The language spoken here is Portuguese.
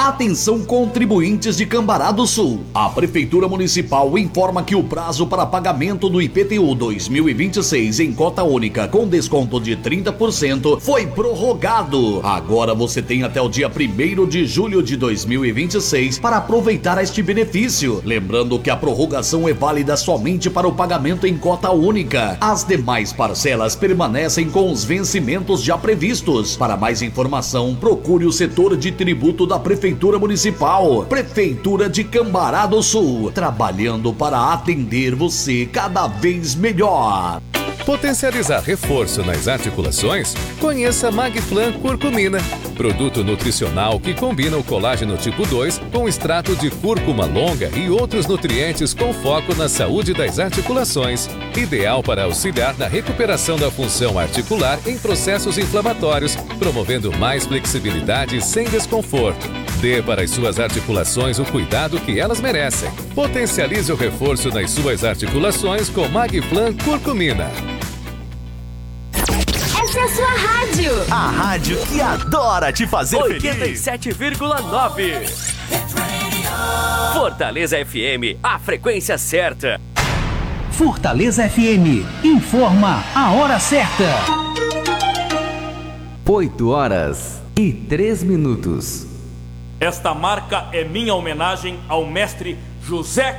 Atenção, contribuintes de Cambará do Sul. A Prefeitura Municipal informa que o prazo para pagamento do IPTU 2026 em cota única com desconto de 30% foi prorrogado. Agora você tem até o dia 1º de julho de 2026 para aproveitar este benefício. Lembrando que a prorrogação é válida somente para o pagamento em cota única. As demais parcelas permanecem com os vencimentos já previstos. Para mais informação, procure o setor de tributo da Prefeitura Municipal. Prefeitura de Cambará do Sul, trabalhando para atender você cada vez melhor. Potencializar reforço nas articulações? Conheça Magflan Curcumina, produto nutricional que combina o colágeno tipo 2 com extrato de cúrcuma longa e outros nutrientes com foco na saúde das articulações. Ideal para auxiliar na recuperação da função articular em processos inflamatórios, promovendo mais flexibilidade sem desconforto. Dê para as suas articulações o cuidado que elas merecem. Potencialize o reforço nas suas articulações com Magflan Curcumina. Essa é a sua rádio. A rádio que adora te fazer feliz. 87,9. Fortaleza FM, a frequência certa. Fortaleza FM, informa a hora certa. 8h03. Esta marca é minha homenagem ao mestre José